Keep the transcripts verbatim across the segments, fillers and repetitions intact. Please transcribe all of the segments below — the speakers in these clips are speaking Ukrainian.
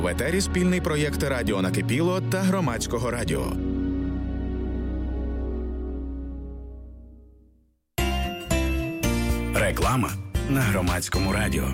В етері спільний проєкт «Радіо Накипіло» та Громадського радіо. Реклама на Громадському радіо.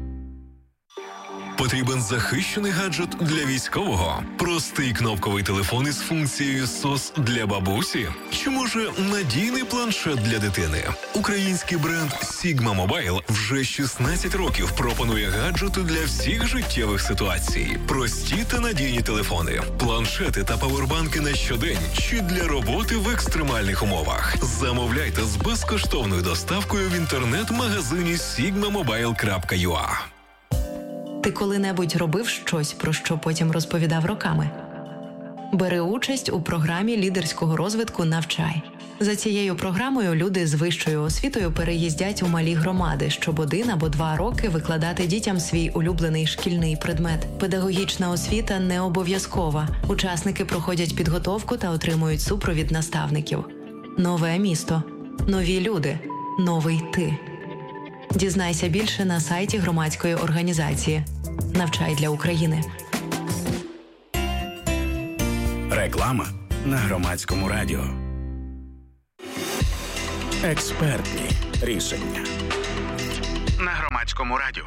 Потрібен захищений гаджет для військового? Простий кнопковий телефон із функцією сос для бабусі? Чи може надійний планшет для дитини? Український бренд Sigma Mobile вже шістнадцять років пропонує гаджети для всіх життєвих ситуацій. Прості та надійні телефони, планшети та павербанки на щодень чи для роботи в екстремальних умовах. Замовляйте з безкоштовною доставкою в інтернет-магазині sigma mobile крапка ю а. Ти коли-небудь робив щось, про що потім розповідав роками? Бери участь у програмі лідерського розвитку «Навчай». За цією програмою люди з вищою освітою переїздять у малі громади, щоб один або два роки викладати дітям свій улюблений шкільний предмет. Педагогічна освіта не обов'язкова. Учасники проходять підготовку та отримують супровід наставників. Нове місто. Нові люди. Новий ти. Дізнайся більше на сайті громадської організації «Навчай для України». Реклама на Громадському радіо. Експертні рішення на Громадському радіо.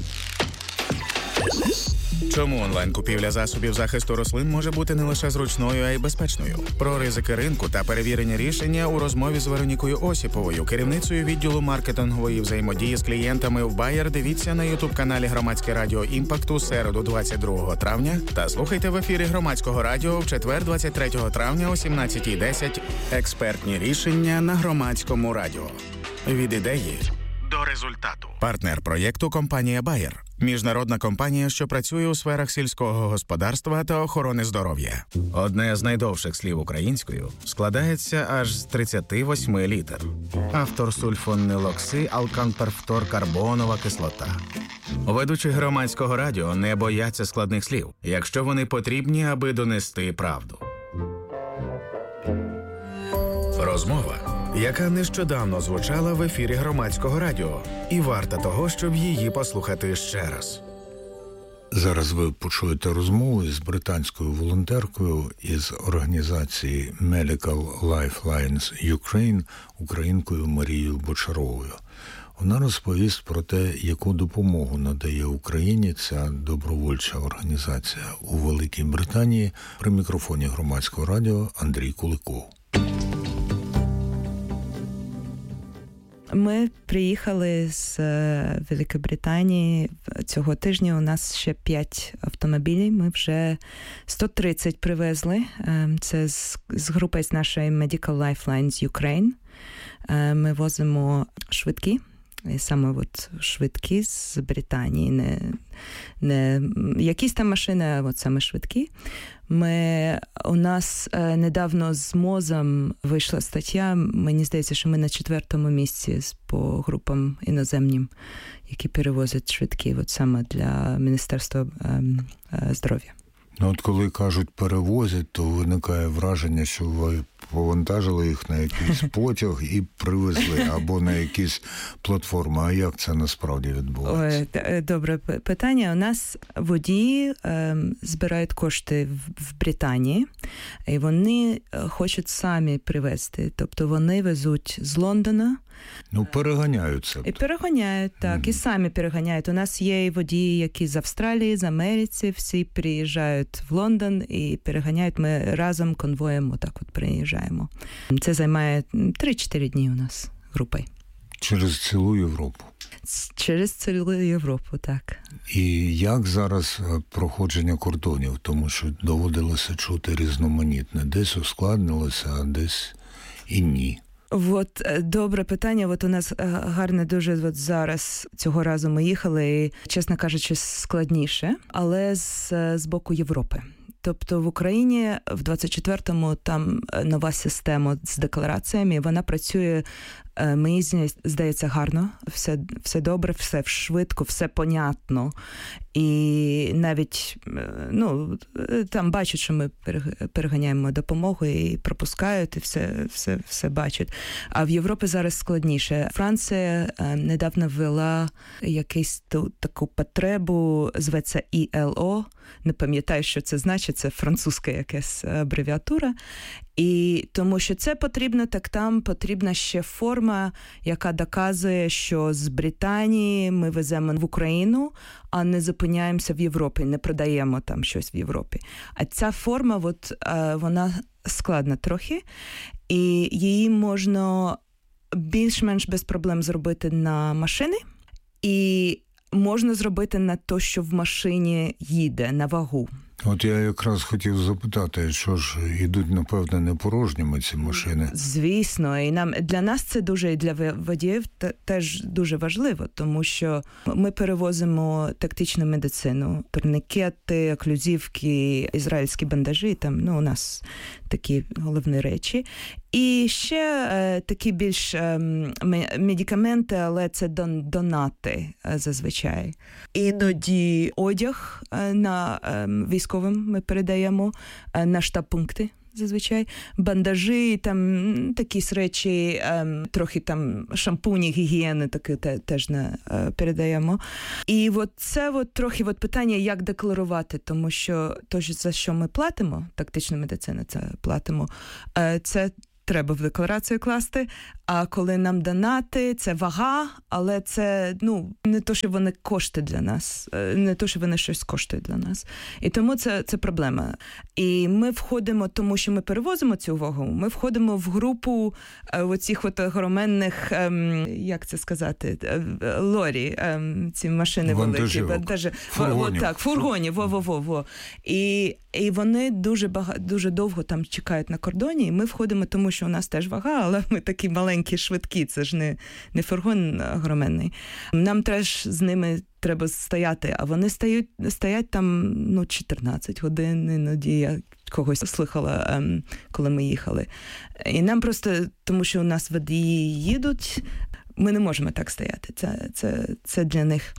Чому онлайн-купівля засобів захисту рослин може бути не лише зручною, а й безпечною? Про ризики ринку та перевірені рішення у розмові з Веронікою Осіповою, керівницею відділу маркетингової взаємодії з клієнтами в Bayer, дивіться на ютуб-каналі Громадське радіо Імпакт у середу двадцять другого травня та слухайте в ефірі Громадського радіо в четвер двадцять третього травня о сімнадцятій десять. Експертні рішення на Громадському радіо. Від ідеї до результату. Партнер проєкту – компанія Bayer. Міжнародна компанія, що працює у сферах сільського господарства та охорони здоров'я. Одне з найдовших слів українською складається аж з тридцяти восьми літер. Автор сульфонилокси, алканперфторкарбонова кислота. Ведучі Громадського радіо не бояться складних слів, якщо вони потрібні, аби донести правду. Розмова, яка нещодавно звучала в ефірі Громадського радіо, і варта того, щоб її послухати ще раз. Зараз ви почуєте розмову з британською волонтеркою із організації Medical Lifelines Ukraine, українкою Марією Бочаровою. Вона розповість про те, яку допомогу надає Україні ця добровольча організація у Великій Британії. При мікрофоні Громадського радіо Андрій Куликов. Ми приїхали з Великобританії цього тижня. У нас ще п'ять автомобілів. Ми вже сто тридцять привезли. Це з, з групи з нашої Medical Lifelines Ukraine. Ми возимо швидкі. І саме от швидкі з Британії. Не, не якісь там машини, а от саме швидкі. Ми, у нас е, недавно з МОЗом вийшла стаття, мені здається, що ми на четвертому місці по групам іноземним, які перевозять швидкі, от саме для Міністерства е, е, здоров'я. Ну от коли кажуть перевозять, то виникає враження, що ви повантажили їх на якийсь потяг і привезли, або на якісь платформи. А як це насправді відбувається? Ой, добре питання. У нас водії е, збирають кошти в, в Британії, і вони хочуть самі привезти. Тобто вони везуть з Лондона. Ну, переганяються. І переганяють, так, mm. і самі переганяють. У нас є і водії, які з Австралії, з Америці, всі приїжджають в Лондон і переганяють. Ми разом конвоєм отак от приїжджаємо. Це займає три-чотири дні у нас групою. Через цілу Європу? Через цілу Європу, так. І як зараз проходження кордонів? Тому що доводилося чути різноманітне. Десь ускладнилося, а десь і ні. От, добре питання. От у нас гарне дуже от зараз, цього разу ми їхали, і, чесно кажучи, складніше, але з, з боку Європи. Тобто в Україні в двадцять четвертому там нова система з деклараціями, вона працює Мені здається гарно, все, все добре, все швидко, все понятно. І навіть, ну, там бачать, що ми переганяємо допомогу і пропускають, і все, все, все бачать. А в Європі зараз складніше. Франція недавно ввела якусь ту, таку потребу, зветься і ел о. Не пам'ятаю, що це значить, це французька якась абревіатура. І тому що це потрібно, так там потрібна ще форма, яка доказує, що з Британії ми веземо в Україну, а не зупиняємося в Європі, не продаємо там щось в Європі. А ця форма, от, вона складна трохи, і її можна більш-менш без проблем зробити на машини, і можна зробити на те, що в машині їде, на вагу. От я якраз хотів запитати, що ж, йдуть, напевно, не порожніми ці машини? Звісно, і нам для нас це дуже, і для водіїв теж дуже важливо, тому що ми перевозимо тактичну медицину, турнікети, оклюзивки, ізраїльські бандажі, там, ну, у нас такі головні речі. І ще е, такі більш е, медикаменти, але це дон, донати е, зазвичай. Іноді одяг е, на е, військовим ми передаємо, е, на штаб-пункти зазвичай. Бандажі, там такі речі, е, трохи там шампуні, гігієни такі те, теж не е, передаємо. І от це от трохи от питання, як декларувати, тому що то, за що ми платимо, тактичну медицину це платимо, е, це треба в декларацію класти, а коли нам донати, це вага, але це, ну, не то, що вони кошти для нас, не то, що вони щось коштують для нас. І тому це, це проблема. І ми входимо, тому що ми перевозимо цю вагу, ми входимо в групу е, оцих от огроменних, е, як це сказати, е, лорі, е, ці машини великі. Вантажі, фургонів. Так, фургонів, во-во-во. І, і вони дуже, багато, дуже довго там чекають на кордоні, і ми входимо, тому що у нас теж вага, але ми такі маленькі, швидкі, це ж не, не фургон огроменний. Нам теж з ними треба стояти, а вони стають, стоять там, ну, чотирнадцять годин, іноді я когось слухала, коли ми їхали. І нам просто, тому що у нас водії їдуть, ми не можемо так стояти. Це, це, це для них,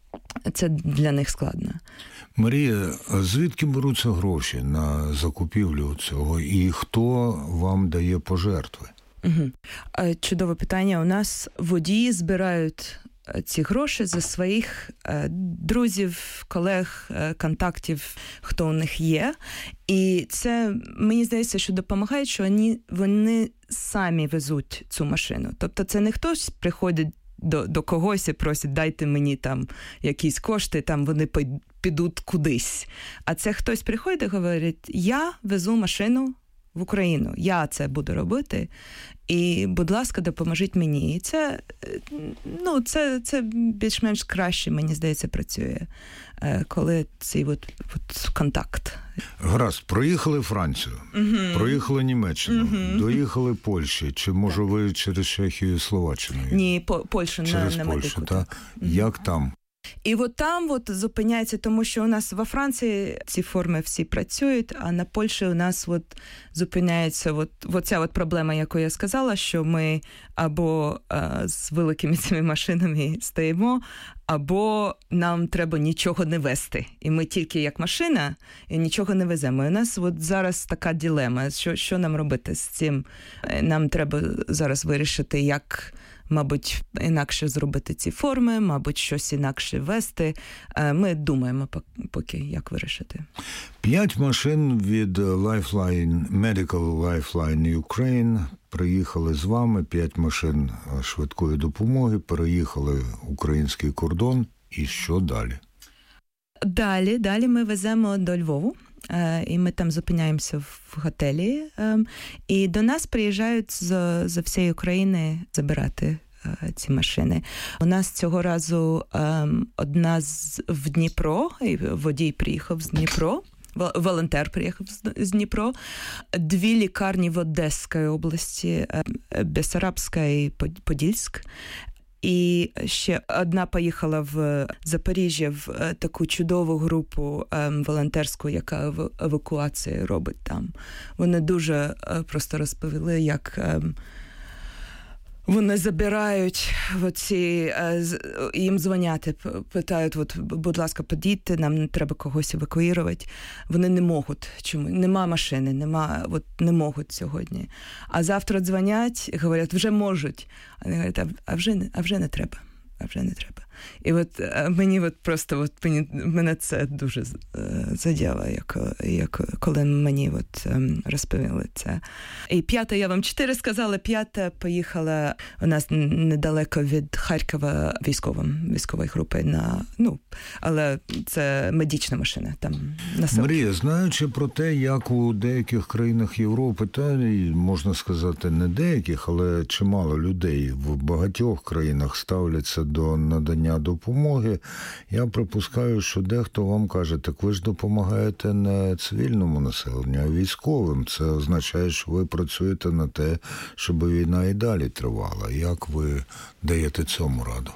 це для них складно. Марія, звідки беруться гроші на закупівлю цього і хто вам дає пожертви? Угу. Чудове питання. У нас водії збирають ці гроші за своїх друзів, колег, контактів, хто у них є. І це, мені здається, що допомагає, що вони, вони самі везуть цю машину. Тобто це не хтось приходить до, до когось і просить, дайте мені там якісь кошти, там вони підуть кудись. А це хтось приходить і говорить, я везу машину в Україну, я це буду робити, і, будь ласка, допоможіть мені. І це, ну, це, це більш-менш краще, мені здається, працює, коли цей от, от контакт. Гаразд, проїхали Францію, uh-huh. проїхали Німеччину, uh-huh. доїхали Польщі, чи, може, так. ви через Чехію і Словаччину? Ні, по, Польщу, через на, на Польщу, медику. Так. Uh-huh. Як там? І от там от зупиняється, тому що у нас во Франції ці форми всі працюють, а на Польщі у нас от зупиняється от, от ця от проблема, яку я сказала, що ми або а, з великими цими машинами стоїмо, або нам треба нічого не вести. І ми тільки як машина, і нічого не веземо. І у нас от зараз така дилема, що, що нам робити з цим. Нам треба зараз вирішити, як, мабуть, інакше зробити ці форми, мабуть, щось інакше вести. Ми думаємо поки, як вирішити. П'ять машин від Lifeline, Medical Lifeline Ukraine приїхали з вами, п'ять машин швидкої допомоги, переїхали український кордон. І що далі? Далі, далі ми веземо до Львову. І ми там зупиняємося в готелі. І до нас приїжджають з, з всієї України забирати ці машини. У нас цього разу одна з, в Дніпро, водій приїхав з Дніпро, волонтер приїхав з Дніпро, дві лікарні в Одеській області, Бессарабська і Подільськ. І ще одна поїхала в Запоріжжя в таку чудову групу ем, волонтерську, яка евакуацію робить там. Вони дуже е, просто розповіли, як ем, вони забирають оці, їм дзвонять, питають, от, будь ласка, подійте, нам треба когось евакуювати. Вони не можуть. Чому? Нема машини, нема, от, не можуть сьогодні. А завтра дзвонять і говорять, вже можуть. А вони говорять, а вже, а вже не треба. А вже не треба. І от мені от просто от мені, мене це дуже заділо, як, як коли мені от розповіли це. І п'ята, я вам чотири сказала, п'ята поїхала у нас недалеко від Харкова військовим, військової групи на, ну, але це медична машина там на селі. Марія, знаючи про те, як у деяких країнах Європи, та можна сказати не деяких, але чимало людей в багатьох країнах ставляться до надання допомоги, я припускаю, що дехто вам каже, так ви ж допомагаєте не цивільному населенню, а військовим. Це означає, що ви працюєте на те, щоб війна і далі тривала. Як ви даєте цьому раду?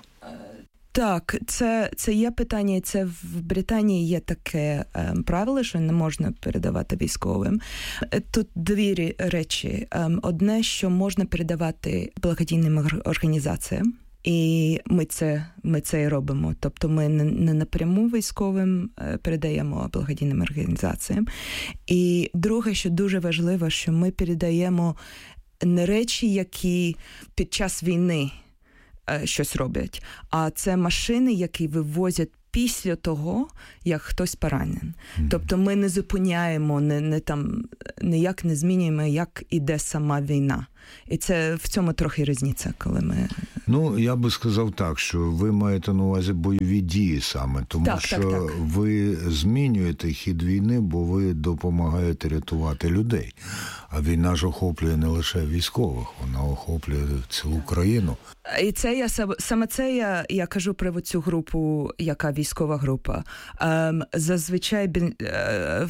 Так, це, це є питання, це в Британії є таке е, правило, що не можна передавати військовим. Тут дві речі. Е, одне, що можна передавати благодійним організаціям, і ми це, ми це і робимо. Тобто ми не, не напряму військовим передаємо благодійним організаціям. І друге, що дуже важливо, що ми передаємо не речі, які під час війни щось роблять, а це машини, які вивозять після того, як хтось поранен. Mm-hmm. Тобто ми не зупиняємо, не, не там, ніяк не змінюємо, як іде сама війна. І це в цьому трохи різниця, коли ми... Ну, я би сказав так, що ви маєте на увазі бойові дії саме, тому так, що так, так. ви змінюєте хід війни, бо ви допомагаєте рятувати людей. А війна ж охоплює не лише військових, вона охоплює цілу країну. І це я, саме це я, я кажу про цю групу, яка військова група. Ем, зазвичай е,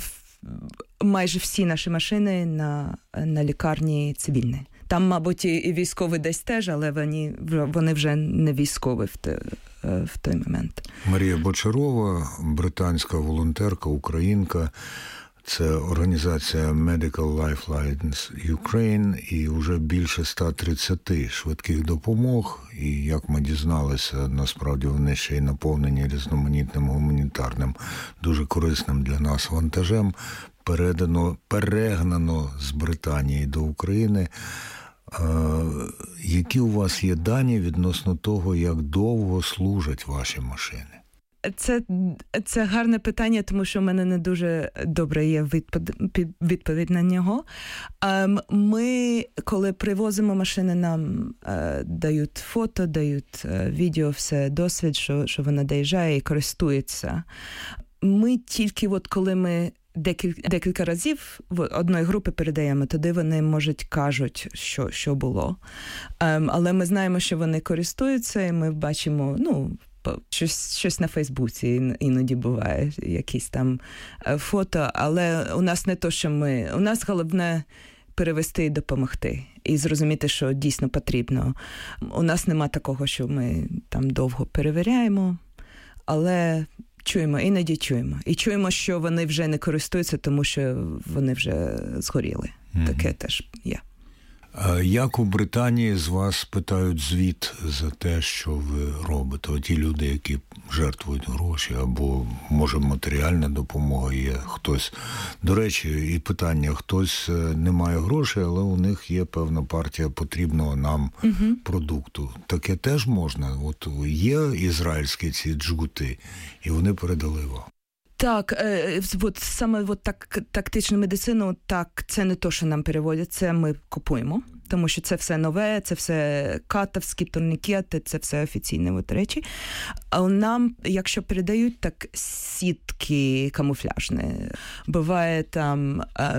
майже всі наші машини на, на лікарні цивільні. Там, мабуть, і військові десь теж, але вони, вони вже не військові в, те, в той момент. Марія Бочарова, британська волонтерка, українка. Це організація Medical Lifelines Ukraine і вже більше сто тридцять швидких допомог. І, як ми дізналися, насправді вони ще й наповнені різноманітним гуманітарним, дуже корисним для нас вантажем. Передано, перегнано з Британії до України. Які у вас є дані відносно того, як довго служать ваші машини? Це, це гарне питання, тому що в мене не дуже добре є відповідь, відповідь на нього. Ми, коли привозимо машини, нам дають фото, дають відео, все досвід, що, що вона доїжджає і користується. Ми тільки, от коли ми Декілька, декілька разів в одної групи передаємо, тоді вони, можуть, кажуть, що, що було. Um, але ми знаємо, що вони користуються, і ми бачимо, ну, щось, щось на Фейсбуці іноді буває, якісь там фото, але у нас не то, що ми... У нас головне перевести і допомогти, і зрозуміти, що дійсно потрібно. У нас нема такого, що ми там довго перевіряємо, але... Чуємо, іноді чуємо. І чуємо, що вони вже не користуються, тому що вони вже згоріли. Mm-hmm. Таке теж є. А як у Британії з вас питають звіт за те, що ви робите? Ті люди, які жертвують гроші, або, може, матеріальна допомога є. Хтось, до речі, і питання, хтось не має грошей, але у них є певна партія потрібного нам mm-hmm. продукту. Таке теж можна? От є ізраїльські ці джгути, і вони передали вам. Так, е, от саме от так, тактичну медицину, так, це не то, що нам переводять, це ми купуємо, тому що це все нове, це все катовські турнікети, це все офіційні от речі. А нам, якщо передають, так сітки камуфляжні. Буває там,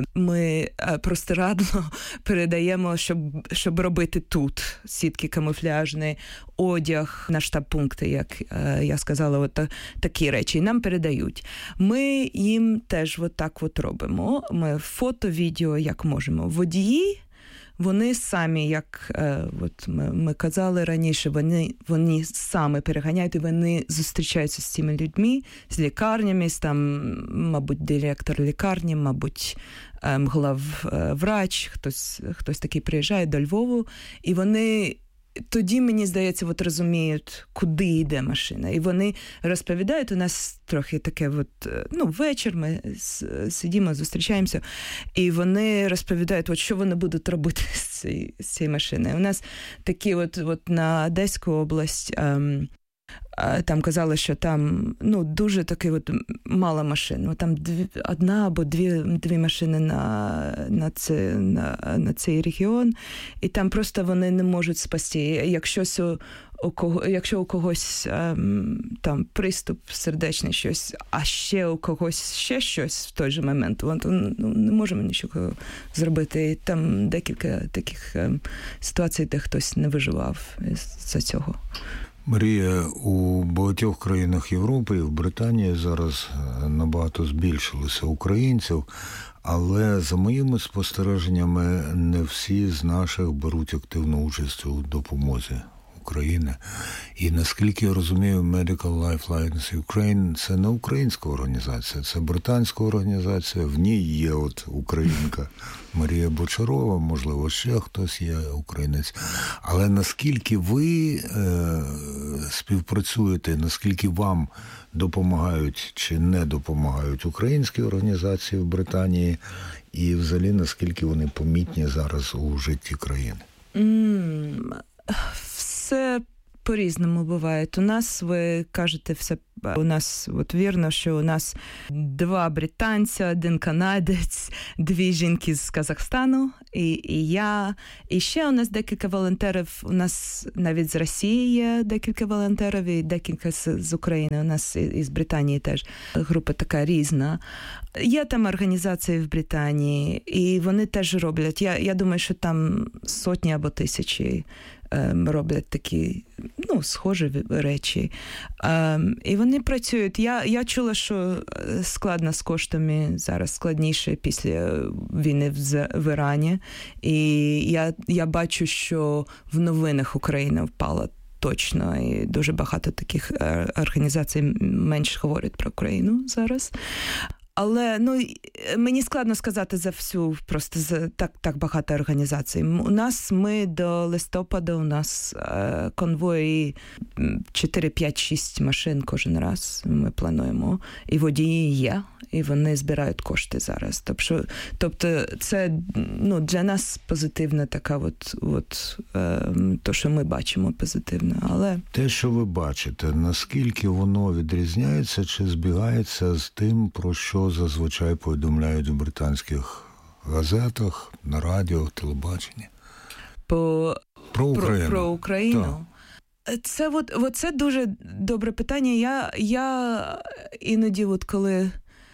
ми простирадло передаємо, щоб, щоб робити тут сітки камуфляжні, одяг на штаб-пункти, як я сказала, от такі речі. І нам передають. Ми їм теж от так от робимо. Ми фото, відео, як можемо. Водії, вони самі, як е, от ми, ми казали раніше, вони, вони самі переганяють, і вони зустрічаються з цими людьми, з лікарнями, з там, мабуть, директор лікарні, мабуть, е, главврач, хтось, хтось такий приїжджає до Львову, і вони тоді, мені здається, от розуміють, куди йде машина. І вони розповідають, у нас трохи таке, от, ну, вечір, ми сидімо, зустрічаємося, і вони розповідають, от, що вони будуть робити з цією, з цією машиною. У нас такі от, от на Одеську область, ем, там казали, що там, ну, дуже таки от мало машин. Ну, там дві, одна або дві, дві машини на, на, це, на, на цей регіон, і там просто вони не можуть спасти. Якщо у, у, кого, якщо у когось ем, там приступ сердечний щось, а ще у когось ще щось в той же момент, то ну, не можемо нічого зробити. І там декілька таких ем, ситуацій, де хтось не виживав з-за цього. Марія, у багатьох країнах Європи і в Британії зараз набагато збільшилося українців, але за моїми спостереженнями не всі з наших беруть активну участь у допомозі України. І наскільки я розумію, Medical Lifelines Ukraine – це не українська організація, це британська організація, в ній є от українка Марія Бочарова, можливо, ще хтось є українець. Але наскільки ви е, співпрацюєте, наскільки вам допомагають чи не допомагають українські організації в Британії, і взагалі наскільки вони помітні зараз у житті країни? Mm. Все по-різному буває. У нас, ви кажете, все у нас, от вірно, що у нас два британця, один канадець, дві жінки з Казахстану, і, і я. І ще у нас декілька волонтерів, у нас навіть з Росії є декілька волонтерів, і декілька з, з України, у нас із Британії теж. Група така різна. Є там організації в Британії, і вони теж роблять. Я, я думаю, що там сотні або тисячі роблять такі, ну, схожі речі. Um, і вони працюють. Я, я чула, що складно з коштами зараз, складніше після війни в, в Ірані. І я, я бачу, що в новинах Україна впала точно. І дуже багато таких організацій менш говорять про Україну зараз. Але, ну, мені складно сказати за всю, просто за так, так багато організацій. У нас, ми до листопада, у нас е, конвої чотири, п'ять, шість машин кожен раз ми плануємо. І водії є, і вони збирають кошти зараз. Тобто, тобто це, ну, для нас позитивна така от, от е, то, що ми бачимо позитивно. Але те, що ви бачите, наскільки воно відрізняється чи збігається з тим, про що зазвичай повідомляють в британських газетах, на радіо, телебаченні? По... Про Україну. Про, про Україну. Так. Це, от, от це дуже добре питання. Я, я іноді, от коли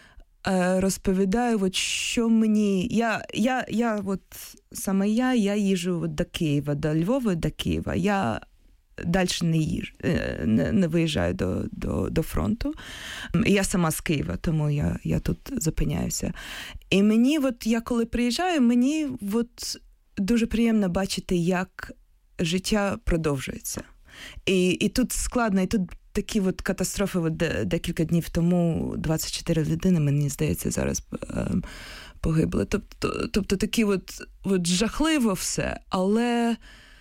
е, розповідаю, от що мені... Я, я, я от, саме я, я їжджу от до Києва, до Львова, до Києва. Я далі не їжджу, не, не виїжджаю до, до, до фронту. Я сама з Києва, тому я, я тут зупиняюся. І мені, от, я коли приїжджаю, мені от, дуже приємно бачити, як життя продовжується. І, і тут складно, і тут такі от катастрофи, от декілька днів тому двадцять чотири людини, мені здається, зараз погибли. Тобто, тобто такі от, от жахливо все, але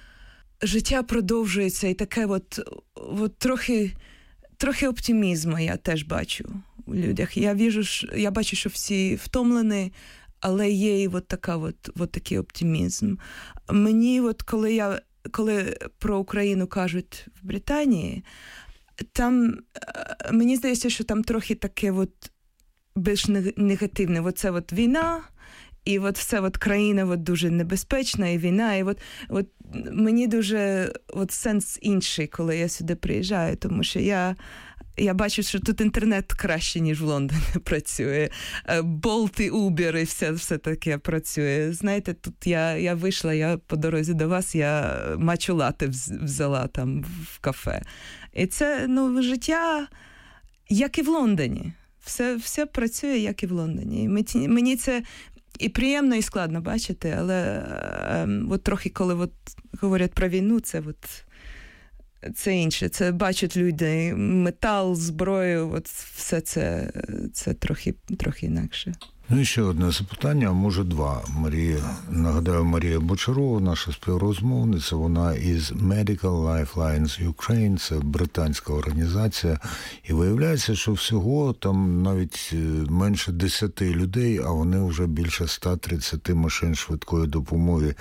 життя продовжується, і таке от, от трохи, трохи оптимізму я теж бачу у людях. Я, віжу, я бачу, що всі втомлені, але є і от, така от, от такий оптимізм. Мені, от, коли, я, коли про Україну кажуть в Британії, там, мені здається, що там трохи таке от, більш негативне. Оце от війна, і от все от країна от дуже небезпечна, і війна, і от, от мені дуже от сенс інший, коли я сюди приїжджаю, тому що я, я бачу, що тут інтернет краще, ніж в Лондоні працює. Болт і Uber і все, все таке працює. Знаєте, тут я, я вийшла, я по дорозі до вас, я матчу лате взяла там в кафе. І це, ну, життя, як і в Лондоні. Все, все працює, як і в Лондоні. Мені, мені це і приємно, і складно бачити, але е, от трохи, коли от говорять про війну, це от це інше. Це бачать люди, метал, зброю, от все це, це трохи, трохи інакше. Ну і ще одне запитання, а може два. Марія, нагадаю, Марія Бочарова, наша співрозмовниця, вона із Medical Lifelines Ukraine, це британська організація, і виявляється, що всього там навіть менше десяти людей, а вони вже більше ста тридцяти машин швидкої допомоги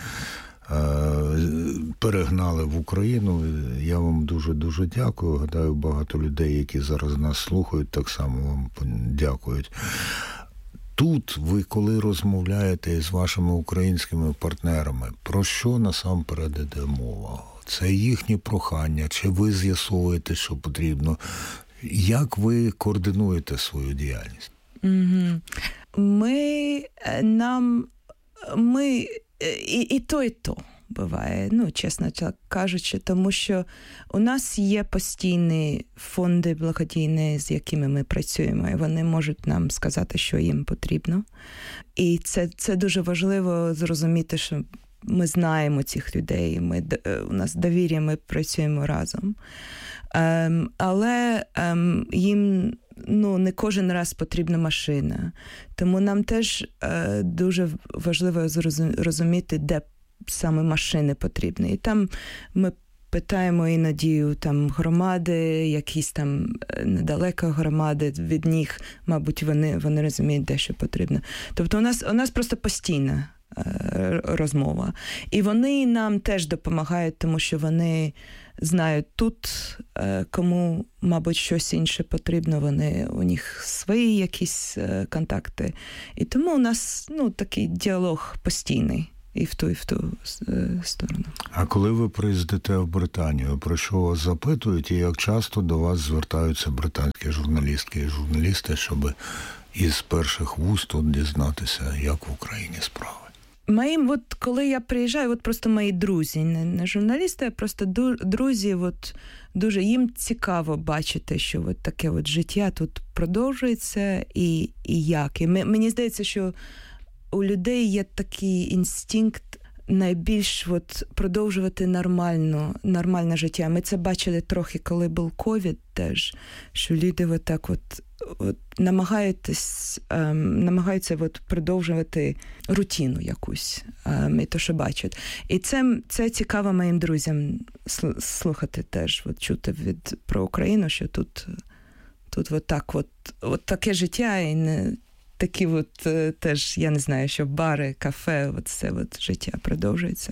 перегнали в Україну. Я вам дуже-дуже дякую. Гадаю, багато людей, які зараз нас слухають, так само вам дякують. Тут ви, коли розмовляєте з вашими українськими партнерами, про що насамперед іде мова? Це їхні прохання, чи ви з'ясовуєте, що потрібно? Як ви координуєте свою діяльність? Угу. Ми, нам, ми і, і то, і то буває, ну, чесно так кажучи, тому що у нас є постійні фонди благодійні, з якими ми працюємо, і вони можуть нам сказати, що їм потрібно. І це, це дуже важливо зрозуміти, що ми знаємо цих людей, ми, у нас довір'я, ми працюємо разом. Ем, але ем, їм, ну, не кожен раз потрібна машина. Тому нам теж е, дуже важливо розуміти, де саме машини потрібні. І там ми питаємо іноді там громади, якісь там недалеко громади, від них, мабуть, вони, вони розуміють, де що потрібно. Тобто у нас, у нас просто постійна е, розмова. І вони нам теж допомагають, тому що вони знають тут, е, кому, мабуть, щось інше потрібно, вони, у них свої якісь е, контакти. І тому у нас, ну, такий діалог постійний. І в ту, і в ту сторону. А коли ви приїздите в Британію, про що вас запитують і як часто до вас звертаються британські журналістки і журналісти, щоб із перших вуст тут дізнатися, як в Україні справи? Моїм, от коли я приїжджаю, от просто мої друзі, не, не журналісти, а просто друзі, от дуже їм цікаво бачити, що от таке от життя тут продовжується і, і як. І мені здається, що у людей є такий інстинкт найбільш от продовжувати нормально, нормальне життя. Ми це бачили трохи, коли був ковід теж, що люди от так от, от намагаються, ем, намагаються от продовжувати рутину якусь, ем, і то, що бачать. І це, це цікаво моїм друзям слухати теж, от чути від, про Україну, що тут, тут от так от, от таке життя і не такі от теж, я не знаю, що бари, кафе, от все от життя продовжується.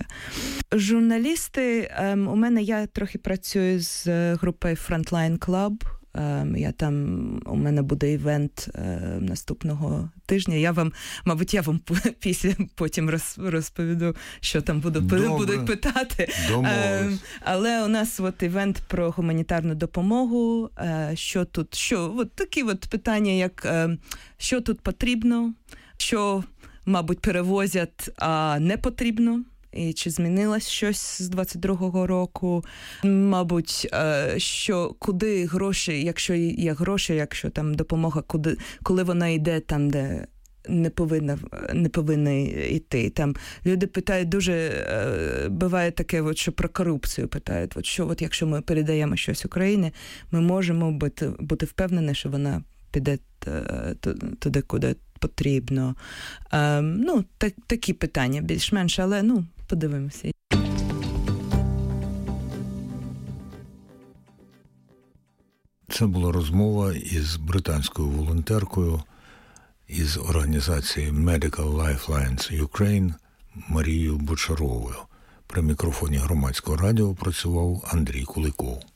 Журналісти, ем, у мене, я трохи працюю з групою Frontline Club. Ем, я там, у мене буде івент ем, наступного тижня. Я вам, мабуть, я вам після потім роз, розповіду, що там буду, будуть питати. Ем, але у нас от івент про гуманітарну допомогу. Е, що тут, що, от такі от питання, як е, що тут потрібно, що, мабуть, перевозять, а не потрібно. І чи змінилось щось з двадцять другого року? Мабуть, що куди гроші, якщо є гроші, якщо там допомога, куди, коли вона йде там, де не повинна, не повинна йти. Там люди питають дуже, буває таке, от, що про корупцію питають. От, що от, якщо ми передаємо щось Україні, ми можемо бути, бути впевнені, що вона піде туди, куди потрібно. Ну, так, такі питання більш-менш, але, ну, подивимося. Це була розмова із британською волонтеркою із організації Medical Lifelines Ukraine Марією Бочаровою. При мікрофоні Громадського радіо працював Андрій Куликов.